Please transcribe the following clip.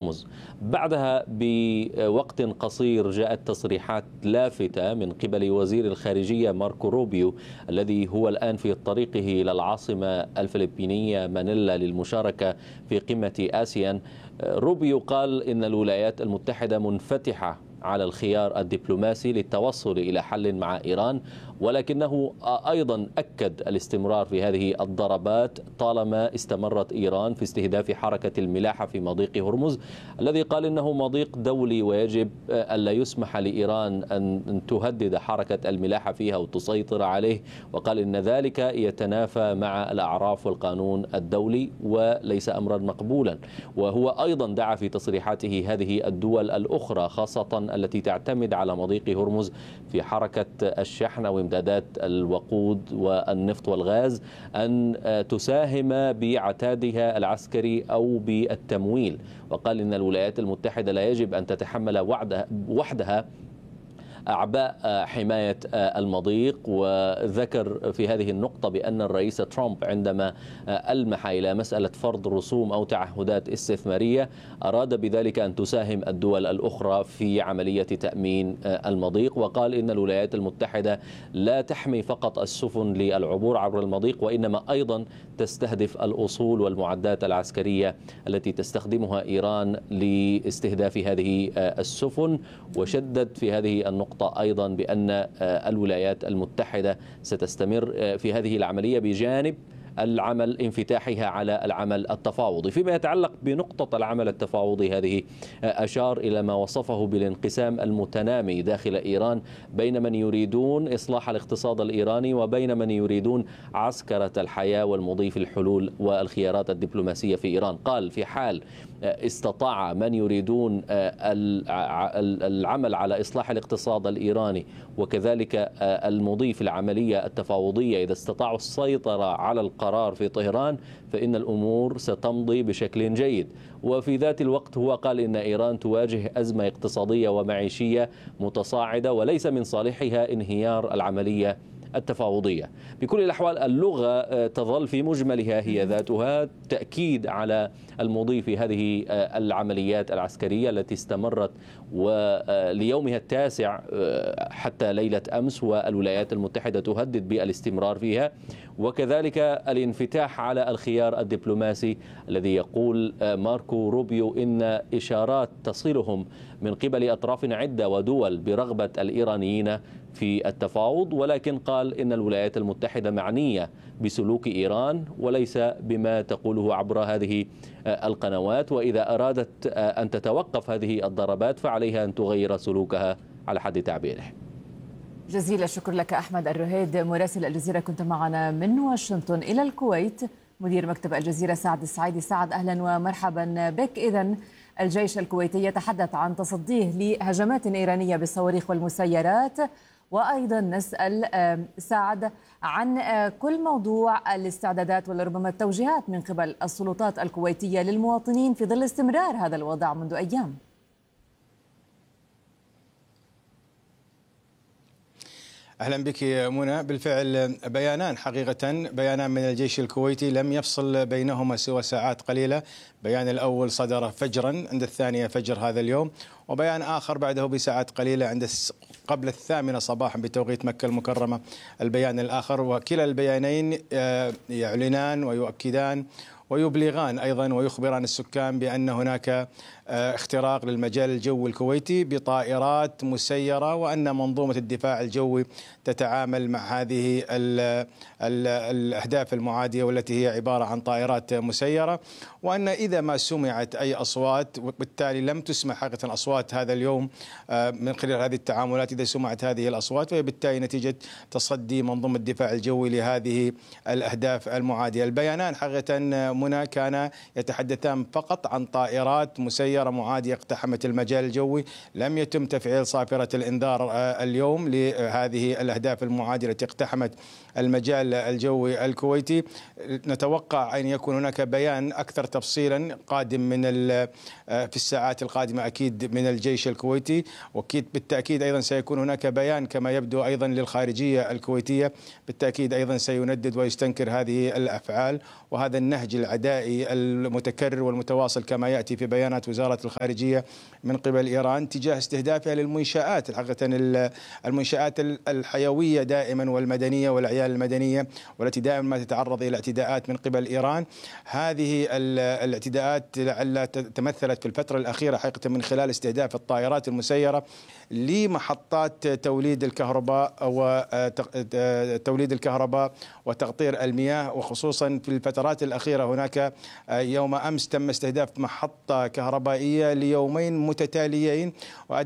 هرمز. بعدها بوقت قصير جاءت تصريحات لافتة من قبل وزير الخارجية ماركو روبيو الذي هو الآن في طريقه إلى العاصمة الفلبينية مانيلا للمشاركة في قمة آسيان. روبيو قال إن الولايات المتحدة منفتحة على الخيار الدبلوماسي للتوصل إلى حل مع إيران، ولكنه أيضا أكد الاستمرار في هذه الضربات طالما استمرت إيران في استهداف حركة الملاحة في مضيق هرمز الذي قال إنه مضيق دولي ويجب ألا يسمح لإيران أن تهدد حركة الملاحة فيها وتسيطر عليه، وقال إن ذلك يتنافى مع الأعراف والقانون الدولي وليس أمرا مقبولا. وهو أيضا دعا في تصريحاته هذه الدول الأخرى خاصة التي تعتمد على مضيق هرمز في حركة الشحن وإمدادات الوقود والنفط والغاز أن تساهم بعتادها العسكري أو بالتمويل، وقال إن الولايات المتحدة لا يجب أن تتحمل وحدها أعباء حماية المضيق. وذكر في هذه النقطة بأن الرئيس ترامب عندما ألمح إلى مسألة فرض رسوم أو تعهدات استثمارية أراد بذلك أن تساهم الدول الأخرى في عملية تأمين المضيق، وقال إن الولايات المتحدة لا تحمي فقط السفن للعبور عبر المضيق وإنما أيضا تستهدف الأصول والمعدات العسكرية التي تستخدمها إيران لاستهداف هذه السفن. وشدد في هذه النقطة أيضا بأن الولايات المتحدة ستستمر في هذه العملية بجانب العمل انفتاحها على العمل التفاوضي. فيما يتعلق بنقطة العمل التفاوضي هذه أشار إلى ما وصفه بالانقسام المتنامي داخل إيران بين من يريدون إصلاح الاقتصاد الإيراني وبين من يريدون عسكرة الحياة والمضي في الحلول والخيارات الدبلوماسية في إيران. قال في حال استطاع من يريدون العمل على إصلاح الاقتصاد الإيراني وكذلك المضي في العملية التفاوضية إذا استطاعوا السيطرة على القرار في طهران فإن الأمور ستمضي بشكل جيد. وفي ذات الوقت هو قال إن إيران تواجه أزمة اقتصادية ومعيشية متصاعدة وليس من صالحها انهيار العملية التفاوضية. بكل الأحوال اللغة تظل في مجملها هي ذاتها تأكيد على المضي في هذه العمليات العسكرية التي استمرت وليومها التاسع حتى ليلة أمس، والولايات المتحدة تهدد بالاستمرار فيها، وكذلك الانفتاح على الخيار الدبلوماسي الذي يقول ماركو روبيو إن إشارات تصلهم من قبل أطراف عدة ودول برغبة الإيرانيين في التفاوض، ولكن قال إن الولايات المتحدة معنية بسلوك إيران وليس بما تقوله عبر هذه القنوات، وإذا أرادت أن تتوقف هذه الضربات فعليها أن تغير سلوكها على حد تعبيره. جزيل الشكر لك أحمد الرهيد مراسل الجزيرة، كنت معنا من واشنطن إلى الكويت. مدير مكتب الجزيرة سعد السعيدي. سعد أهلا ومرحبا بك. إذن الجيش الكويتي يتحدث عن تصديه لهجمات إيرانية بالصواريخ والمسيرات، وأيضا نسأل سعد عن كل موضوع الاستعدادات ولربما التوجيهات من قبل السلطات الكويتية للمواطنين في ظل استمرار هذا الوضع منذ أيام. أهلا بك منى. بالفعل بيانان حقيقة، بيانان من الجيش الكويتي لم يفصل بينهما سوى ساعات قليلة. بيان الأول صدر فجرا عند 2 فجر هذا اليوم، وبيان آخر بعده بساعات قليلة عند قبل 8 صباحا بتوقيت مكة المكرمة البيان الآخر. وكلا البيانين يعلنان ويؤكدان ويبلغان أيضا ويخبران السكان بأن هناك اختراق للمجال الجوي الكويتي بطائرات مسيرة، وأن منظومة الدفاع الجوي تتعامل مع هذه الأهداف المعادية والتي هي عبارة عن طائرات مسيرة، وأن إذا ما سمعت أي أصوات، وبالتالي لم تسمع حقيقة أصوات هذا اليوم من خلال هذه التعاملات، إذا سمعت هذه الأصوات فهي بالتالي نتيجة تصدي منظومة الدفاع الجوي لهذه الأهداف المعادية. البيانان حقيقة منى كان يتحدثان فقط عن طائرات مسيرة معادية اقتحمت المجال الجوي. لم يتم تفعيل صافرة الإنذار اليوم لهذه الأهداف المعادية التي اقتحمت المجال الجوي الكويتي. نتوقع أن يكون هناك بيان أكثر تفصيلا قادم في الساعات القادمة أكيد من الجيش الكويتي، وأكيد بالتأكيد أيضا سيكون هناك بيان كما يبدو أيضا للخارجية الكويتية، بالتأكيد أيضا سيندد ويستنكر هذه الأفعال وهذا النهج العدائي المتكرر والمتواصل كما يأتي في بيانات وزارة وزارة الخارجية من قبل إيران تجاه استهدافها للمنشآت، حقيقة المنشآت الحيوية دائما والمدنية والأعيان المدنية، والتي دائما ما تتعرض إلى اعتداءات من قبل إيران. هذه الاعتداءات لعل تمثلت في الفترة الأخيرة حقيقة من خلال استهداف الطائرات المسيرة لمحطات توليد الكهرباء وتقطير المياه، وخصوصا في الفترات الأخيرة هناك يوم أمس تم استهداف محطة كهربائية ليومين متتاليين.